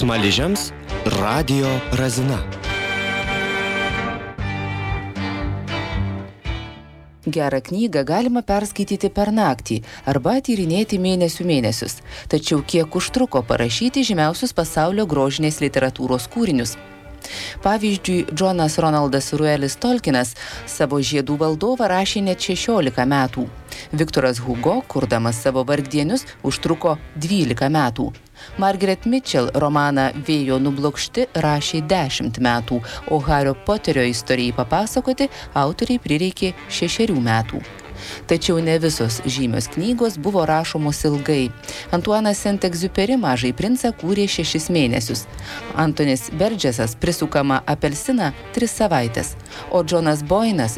Smaližiams radijo razina. Gerą knygą galima perskaityti per naktį arba tyrinėti mėnesius. Tačiau kiek užtruko parašyti žymiausius pasaulio grožinės literatūros kūrinius? Pavyzdžiui, Džonas Ronaldas Ruelis Tolkienas savo Žiedų valdovą rašė net 16 metų. Viktoras Hugo, kurdamas savo Vargdienius, užtruko 12 metų. Margaret Mitchell romaną Vėjo nublokšti rašė 10 metų, o Hario Poterio istorijai papasakoti autoriai prireikė 6 metų. Tačiau ne visos žymios knygos buvo rašomos ilgai. Antuanas Saint-Exupéry Mažąjį princą kūrė 6 mėnesius. Antonis Berdžesas Prisukamą apelsiną 3 savaites, o Džonas Boynas